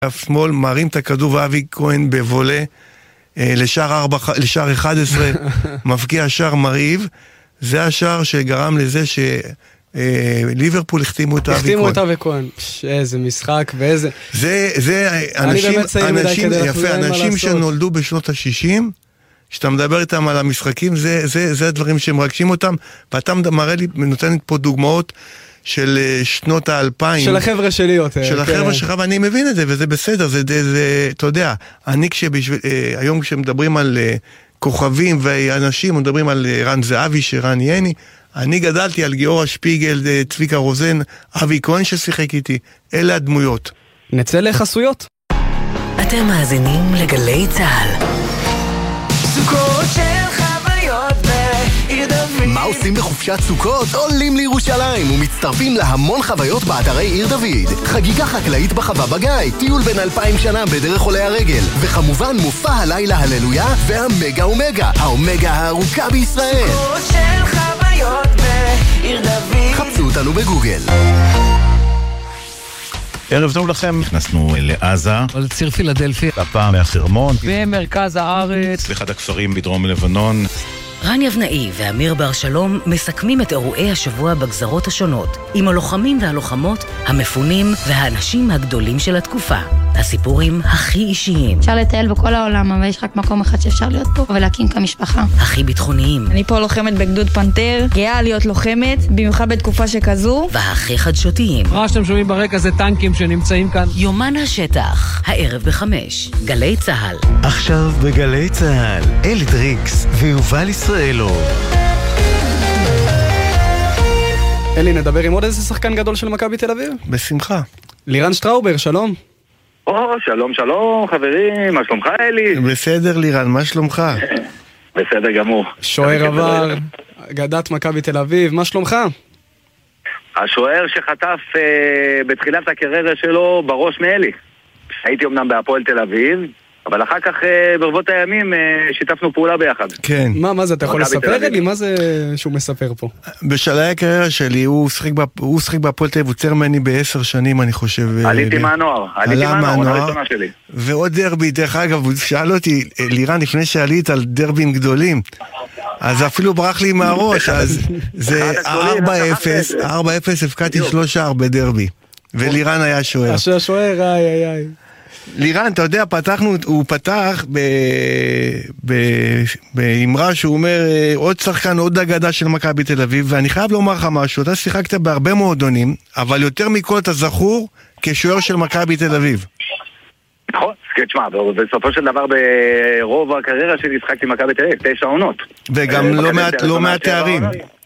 שמאל, מרים את הכדור ואבי כהן בבולה לשער 11, מפקיע שער מרהיב. זה השער שגרם לזה ליברפול החתימו את אבי כהן. החתימו את אבי כהן. איזה משחק ואיזה... זה אנשים שנולדו בשנות ה-60, שאתה מדבר איתם על המשחקים, זה הדברים שמרגשים אותם, ואתה מראה לי, נותנת פה דוגמאות של שנות ה-2000. של החבר'ה שלי יותר. של החבר'ה שלך, ואני מבין את זה, וזה בסדר, אתה יודע, היום כשמדברים על כוכבים ואנשים, מדברים על רן זהבי, שרן יני, אני גדלתי על גיאורא שפיגל, צביקה רוזן, אבי כהן ששיחק איתי, אלה הדמויות. נצא לחסויות. אתם מאזינים לגלי צהל. סוכות של חוויות בעיר דוד. מה עושים בחופשת סוכות? עולים לירושלים ומצטרפים להמון חוויות באתרי עיר דוד. חגיגה חקלאית בחווה בגיא, טיול בין 2000 שנה בדרך עולי הרגל, וכמובן מופע הלילה הללויה והמגה אומגה, האומגה הארוכה בישראל. סוכות של חוויות בעיר דוד. חפשו אותנו בגוגל. ערב טוב לכם, נכנסנו לעזה, על ציר פילדלפי, הפעם מהחרמון, במרכז הארץ, באחד הכפרים בדרום לבנון. רן יבנאי ואמיר בר שלום מסכמים את אירועי השבוע בגזרות השונות, עם הלוחמים והלוחמות, המפונים והאנשים הגדולים של התקופה. הסיפורים הכי אישיים. אפשר לטייל בכל העולם, אבל יש רק מקום אחד שאפשר להיות פה, ולהקים כמשפחה. הכי ביטחוניים. אני פה לוחמת בגדוד פנתר, גאה להיות לוחמת, במיוחד בתקופה שכזו. והכי חדשותיים. מה שאתם שומעים ברקע זה טנקים שנמצאים כאן. יומן השטח, הערב ב5, גלי צהל. עכשיו בגלי צהל, אלי דריקס ויובל ישראלו. אלי, נדבר עם עוד איזה שחקן גדול של מכבי תל אביב? בשמחה. לירן שטראובר, שלום. שלום, שלום, חברים, מה שלומך, אלי? בסדר, לירן, מה שלומך? בסדר גמור. שוער עבר, אגדת מכבי תל אביב, מה שלומך? השוער שחטף בתחילת הקריירה שלו בראש מאלי. הייתי אמנם בהפועל תל אביב, אבל אחר כך ברבות הימים שיתפנו פעולה ביחד. כן. מה זה, אתה יכול לספר לי? מה זה שהוא מספר פה? בשלהי הקריירה שלי, הוא שחק בהפועל תל אביב, הוא צר ממני ב10 שנים, אני חושב. עליתי מהנוער, הראשונה שלי. ועוד דרבי, דרך אגב, הוא שאל אותי, לירן, לפני שעלית על דרבים גדולים, אז אפילו ברח לי מהראש, אז זה 4-0, הפקעתי 3-4 בדרבי, ולירן היה שוער. השוער, איי. לירן, אתה יודע, הוא פתח באמרה שהוא אומר, עוד שחקן, עוד אגדה של מכבי תל אביב, ואני חייב לומר לך משהו, אתה שיחקת בהרבה מועדונים, אבל יותר מכל אתה זכור כשוער של מכבי תל אביב. נכון, תשמע, בסופו של דבר ברוב הקריירה שלי שחקתי מכבי תל אביב, 9 עונות. וגם לא מעט תארים.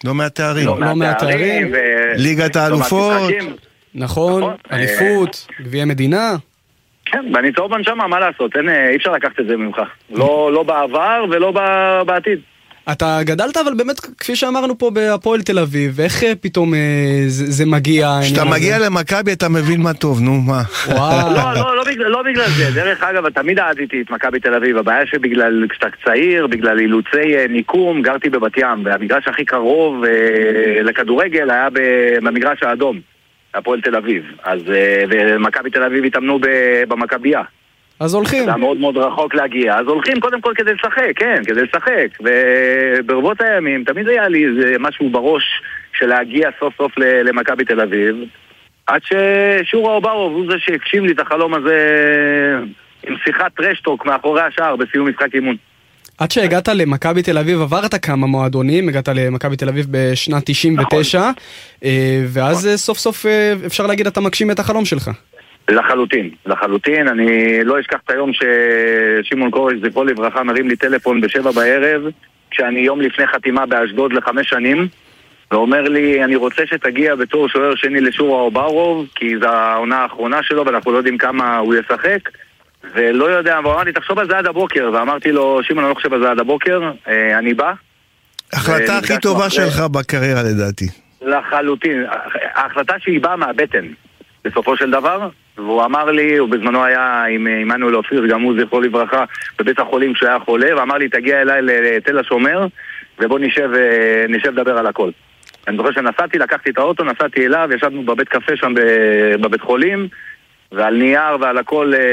ליגת האלופות. נכון, אליפות, גביע מדינה. כן, ואני צהוב בנשמה, מה לעשות? אי אפשר לקחת את זה ממך. לא בעבר ולא בעתיד. אתה גדלת, אבל באמת, כפי שאמרנו פה בהפועל תל אביב, ואיך פתאום זה מגיע? כשאתה מגיע למכבי אתה מבין מה טוב, נו, מה? לא בגלל זה. דרך אגב, תמיד אהבתי את מכבי תל אביב. הבעיה שבגלל כשאתה צעיר, בגלל אילוצי מיקום, גרתי בבת ים, והמגרש הכי קרוב לכדורגל היה במגרש האדום. הפועל תל אביב, אז ומכבי תל אביב התאמנו במכבייה. אז הולכים. זה היה מאוד מאוד רחוק להגיע, אז הולכים קודם כל כדי לשחק, כן, כדי לשחק. וברבות הימים תמיד היה לי משהו בראש של להגיע סוף סוף למכבי תל אביב, עד ששורה אוברוב הוא זה שהגשים לי את החלום הזה עם שיחת טרשטוק מאחורי השער בסיום משחק אימון. עד שהגעת למכבי תל אביב, עברת כמה מועדונים, הגעת למכבי תל אביב בשנת 99, ואז סוף סוף אפשר להגיד אתה מגשים את החלום שלך. לחלוטין, אני לא אשכח את היום ששימון קורש זכרו לברכה מרים לי טלפון ב7 בערב, כשאני יום לפני חתימה באשדוד ל5 שנים, ואומר לי, אני רוצה שתגיע בתור שוער שני לשורה אוברוב, כי זו העונה האחרונה שלו ואנחנו לא יודעים כמה הוא ישחק, ולא יודע, ואמרתי, תחשוב על זה עד הבוקר, ואמרתי לו, שימון, אני לא חושב על זה עד הבוקר, אני בא. החלטה הכי טובה שלך בקריירה לדעתי. לחלוטין, ההחלטה שהיא באה מהבטן, בסופו של דבר, והוא אמר לי, הוא בזמנו היה עם עמנואל אופיר, גם הוא זכרו לברכה, בבית החולים כשהוא היה חולה, ואמר לי, תגיע אליי לתל השומר, ובוא נשב לדבר על הכל. אני זוכר שנסעתי, לקחתי את האוטו, נסעתי אליו, ישבנו בבית קפה שם בבית חולים, ועל נייר ועל הכל